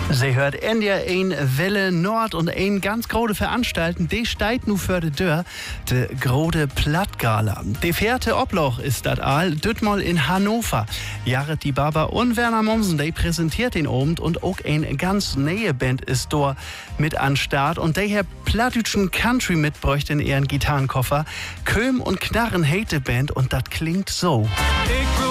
Sie hört NDR 1 Welle Nord und ein ganz große Veranstaltung, die steht nu für die Tür, die große Plattgala. Die 4. Obloch ist das all, dütmal in Hannover. Jared die Barber und Werner Mommsen, die präsentiert den Abend und auch eine ganz neue Band ist da mit an Start und der plattdütschen Country mitbräuchte in ihren Gitarrenkoffer. Köhm und Knarren hate Band und das klingt so. Ich